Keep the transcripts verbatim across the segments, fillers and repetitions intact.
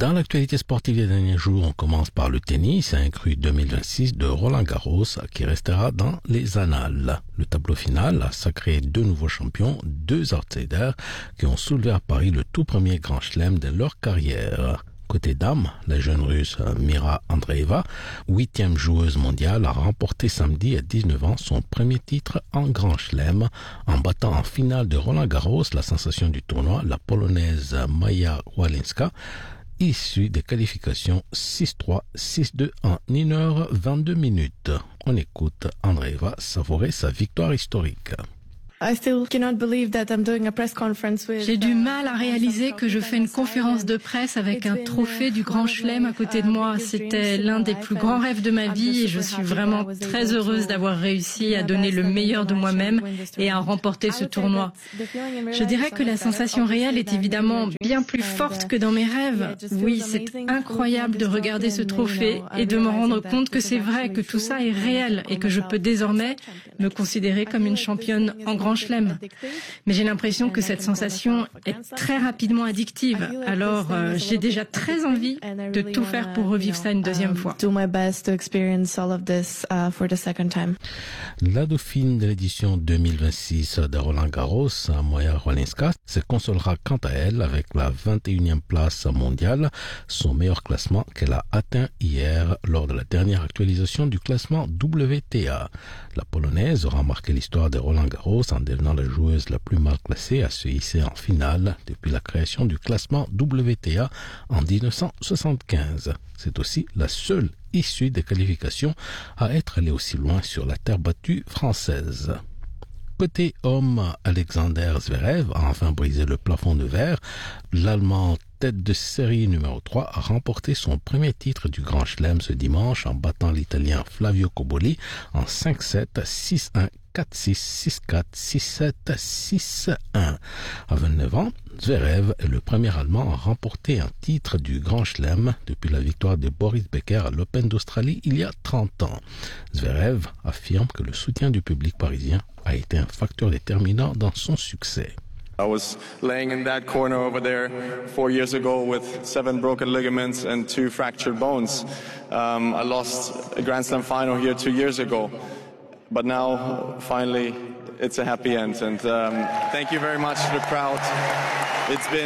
Dans l'actualité sportive des derniers jours, on commence par le tennis, inclus deux mille vingt-six de Roland Garros, qui restera dans les annales. Le tableau final a sacré deux nouveaux champions, deux outsiders, qui ont soulevé à Paris le tout premier grand chelem de leur carrière. Côté dames, la jeune russe Mira Andreeva, huitième joueuse mondiale, a remporté samedi à dix-neuf ans son premier titre en grand chelem en battant en finale de Roland Garros la sensation du tournoi, la polonaise Maja Walinska, issue des qualifications six trois, six deux en une heure vingt-deux minutes. On écoute Andreeva savourer sa victoire historique. J'ai du mal à réaliser que je fais une conférence de presse avec un trophée du Grand Chelem à côté de moi. C'était l'un des plus grands rêves de ma vie et je suis vraiment très heureuse d'avoir réussi à donner le meilleur de moi-même et à remporter ce tournoi. Je dirais que la sensation réelle est évidemment bien plus forte que dans mes rêves. Oui, c'est incroyable de regarder ce trophée et de me rendre compte que c'est vrai, que tout ça est réel et que je peux désormais me considérer comme une championne en Grand Chelem. Mais j'ai l'impression que cette sensation est très rapidement addictive. Alors, euh, j'ai déjà très envie de tout faire pour revivre ça une deuxième fois. La dauphine de l'édition deux mille vingt-six de Roland Garros, Maja Walinska, se consolera quant à elle avec la vingt et unième place mondiale, son meilleur classement qu'elle a atteint hier lors de la dernière actualisation du classement W T A. La Polonaise aura marqué l'histoire de Roland Garros en devenant la joueuse la plus mal classée à se hisser en finale depuis la création du classement W T A en dix-neuf cent soixante-quinze. C'est aussi la seule issue des qualifications à être allée aussi loin sur la terre battue française. Côté homme, Alexander Zverev a enfin brisé le plafond de verre. L'Allemand tête de série numéro trois a remporté son premier titre du Grand Chelem ce dimanche en battant l'Italien Flavio Cobolli en cinq sept, six un, quatre six, six quatre, six sept, six un. À vingt-neuf ans, Zverev est le premier Allemand à remporter un titre du Grand Chelem depuis la victoire de Boris Becker à l'Open d'Australie il y a trente ans. Zverev affirme que le soutien du public parisien a été un facteur déterminant dans son succès. I was laying in that corner over there four years ago with seven broken ligaments and two fractured bones. Um, I lost a Grand Slam final here two years ago. But now, finally, it's a happy end. And um, thank you very much to the crowd. It's been...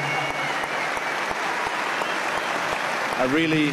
I really...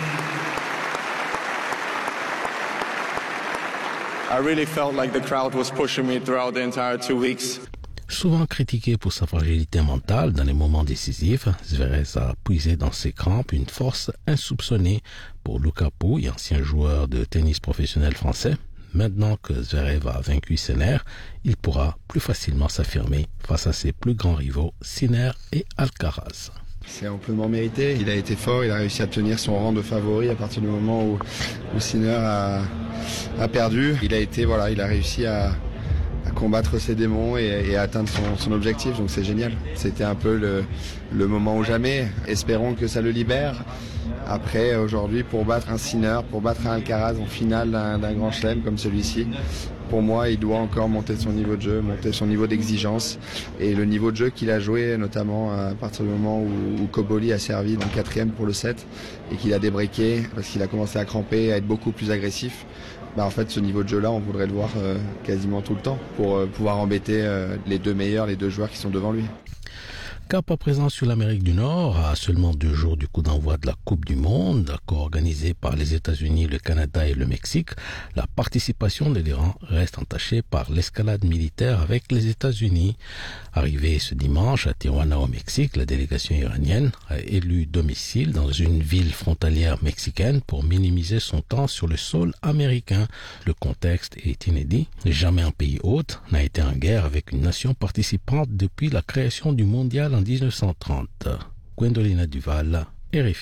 I really felt like the crowd was pushing me throughout the entire two weeks. Souvent critiqué pour sa fragilité mentale dans les moments décisifs, Zverev a puisé dans ses crampes une force insoupçonnée pour Luca Pouille, ancien joueur de tennis professionnel français. Maintenant que Zverev a vaincu Sinner, il pourra plus facilement s'affirmer face à ses plus grands rivaux, Sinner et Alcaraz. C'est amplement mérité. Il a été fort, il a réussi à tenir son rang de favori à partir du moment où, où Sinner a, a perdu. Il a été, voilà, il a réussi à, à combattre ses démons et, et à atteindre son, son objectif. Donc c'est génial. C'était un peu le, le moment ou jamais. Espérons que ça le libère. Après, aujourd'hui, pour battre un Sinner, pour battre un Alcaraz en finale d'un, d'un grand chelem comme celui-ci, pour moi, il doit encore monter son niveau de jeu, monter son niveau d'exigence et le niveau de jeu qu'il a joué, notamment à partir du moment où, où Cobolli a servi dans le quatrième pour le set et qu'il a débreaké parce qu'il a commencé à cramper, à être beaucoup plus agressif. Bah en fait, ce niveau de jeu-là, on voudrait le voir euh, quasiment tout le temps pour euh, pouvoir embêter euh, les deux meilleurs, les deux joueurs qui sont devant lui. Cap à présent sur l'Amérique du Nord, à seulement deux jours du coup d'envoi de la Coupe du Monde, co-organisée par les États-Unis, le Canada et le Mexique, la participation de l'Iran reste entachée par l'escalade militaire avec les États-Unis. Arrivée ce dimanche à Tijuana au Mexique, la délégation iranienne a élu domicile dans une ville frontalière mexicaine pour minimiser son temps sur le sol américain. Le contexte est inédit. Jamais un pays hôte n'a été en guerre avec une nation participante depuis la création du mondial en dix-neuf cent trente. Gwendolina Duval, R F I.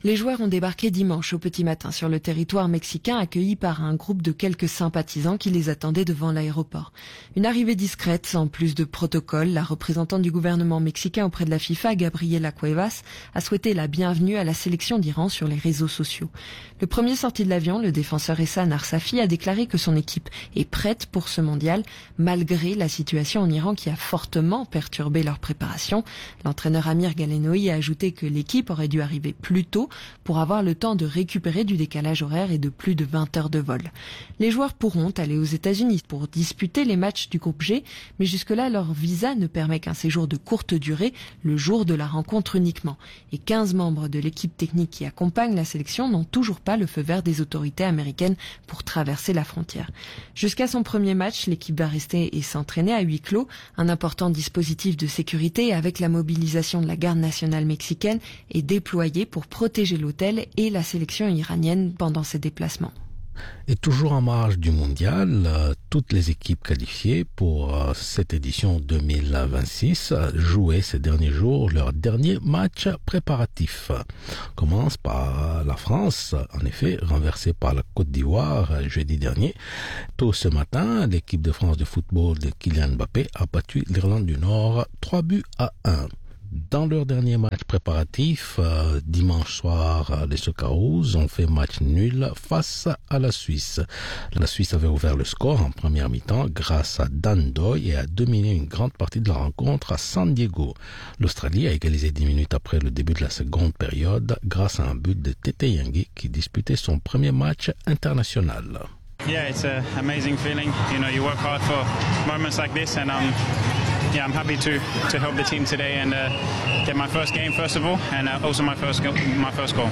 Les joueurs ont débarqué dimanche au petit matin sur le territoire mexicain, accueillis par un groupe de quelques sympathisants qui les attendaient devant l'aéroport. Une arrivée discrète, sans plus de protocole. La représentante du gouvernement mexicain auprès de la FIFA, Gabriela Cuevas, a souhaité la bienvenue à la sélection d'Iran sur les réseaux sociaux. Le premier sorti de l'avion, le défenseur Ehsan Arsafi, a déclaré que son équipe est prête pour ce mondial, malgré la situation en Iran qui a fortement perturbé leur préparation. L'entraîneur Amir Galenoui a ajouté que l'équipe aurait dû arriver plus tôt pour avoir le temps de récupérer du décalage horaire et de plus de vingt heures de vol. Les joueurs pourront aller aux États-Unis pour disputer les matchs du groupe G, mais jusque-là, leur visa ne permet qu'un séjour de courte durée, le jour de la rencontre uniquement. Et quinze membres de l'équipe technique qui accompagne la sélection n'ont toujours pas le feu vert des autorités américaines pour traverser la frontière. Jusqu'à son premier match, l'équipe va rester et s'entraîner à huis clos, un important dispositif de sécurité avec la mobilisation de la garde nationale mexicaine est déployé pour protéger l'hôtel et la sélection iranienne pendant ses déplacements. Et toujours en marge du mondial, euh, toutes les équipes qualifiées pour euh, cette édition deux mille vingt-six euh, jouaient ces derniers jours leur dernier match préparatif. On commence par la France, en effet, renversée par la Côte d'Ivoire euh, jeudi dernier. Tôt ce matin, l'équipe de France de football de Kylian Mbappé a battu l'Irlande du Nord trois buts à un. Dans leur dernier match préparatif, euh, dimanche soir, euh, les Socceroos ont fait match nul face à la Suisse. La Suisse avait ouvert le score en première mi-temps grâce à Dan Doy et a dominé une grande partie de la rencontre à San Diego. L'Australie a égalisé dix minutes après le début de la seconde période grâce à un but de Tete Yangi qui disputait son premier match international. Yeah, it's an amazing feeling. You know, you work hard for moments like this, and um, yeah, I'm happy to to help the team today and uh, get my first game first of all, and uh, also my first go- my first goal.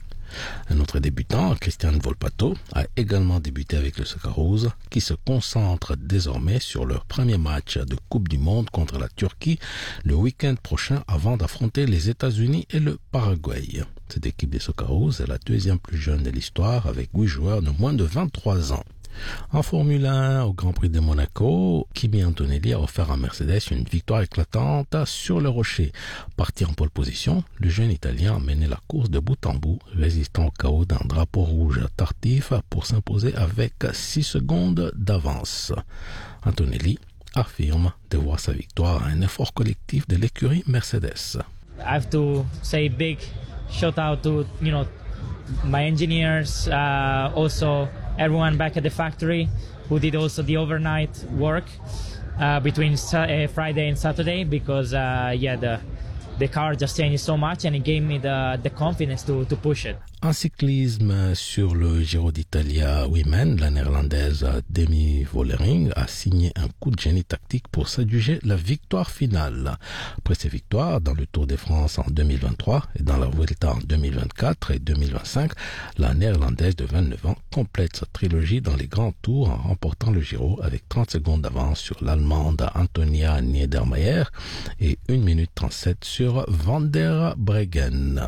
Un autre débutant, Christian Volpato, a également débuté avec le Socceroos, qui se concentre désormais sur leur premier match de Coupe du Monde contre la Turquie le week-end prochain avant d'affronter les États-Unis et le Paraguay. Cette équipe des Socceroos est la deuxième plus jeune de l'histoire avec huit joueurs de moins de vingt-trois ans. En Formule un, au Grand Prix de Monaco, Kimi Antonelli a offert à Mercedes une victoire éclatante sur le rocher. Parti en pole position, le jeune Italien a mené la course de bout en bout, résistant au chaos d'un drapeau rouge tardif pour s'imposer avec six secondes d'avance. Antonelli affirme devoir sa victoire à un effort collectif de l'écurie Mercedes. I have to say big shout out to, you know, my engineers, uh, also everyone back at the factory who did also the overnight work uh, between uh, Friday and Saturday, because uh, yeah, the the car just changed so much and it gave me the the confidence to to push it. En cyclisme, sur le Giro d'Italia Women, la néerlandaise Demi Vollering a signé un coup de génie tactique pour s'adjuger la victoire finale. Après ses victoires dans le Tour de France en deux mille vingt-trois et dans la Vuelta en deux mille vingt-quatre et deux mille vingt-cinq, la néerlandaise de vingt-neuf ans complète sa trilogie dans les grands tours en remportant le Giro avec trente secondes d'avance sur l'Allemande Antonia Niedermayer et une minute trente-sept sur Van der Breggen.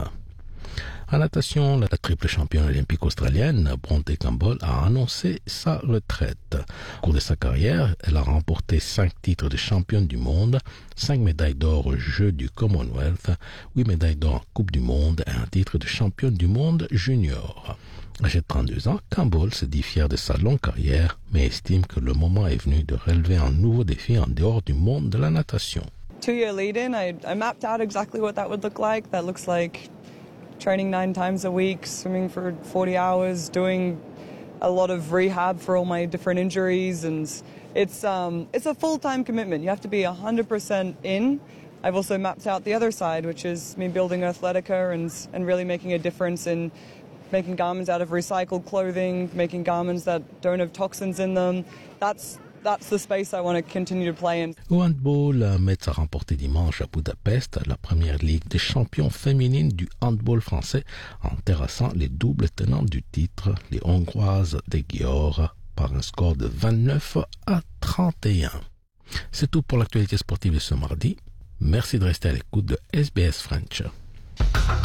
En natation, la triple championne olympique australienne, Bronte Campbell, a annoncé sa retraite. Au cours de sa carrière, elle a remporté cinq titres de championne du monde, cinq médailles d'or aux Jeux du Commonwealth, huit médailles d'or en Coupe du Monde et un titre de championne du monde junior. Âgée de trente-deux ans, Campbell se dit fière de sa longue carrière, mais estime que le moment est venu de relever un nouveau défi en dehors du monde de la natation. Two-year lead-in, I, I mapped out exactly what that would look like. That looks like training nine times a week, swimming for forty hours, doing a lot of rehab for all my different injuries, and it's um, it's a full-time commitment. You have to be one hundred percent in. I've also mapped out the other side, which is me building Athletica and and really making a difference in making garments out of recycled clothing, making garments that don't have toxins in them. That's That's the space I want to continue to play in. Au handball, Metz a remporté dimanche à Budapest la première ligue des champions féminines du handball français en terrassant les doubles tenants du titre, les Hongroises des Győr, par un score de vingt-neuf à trente et un. C'est tout pour l'actualité sportive de ce mardi. Merci de rester à l'écoute de S B S French.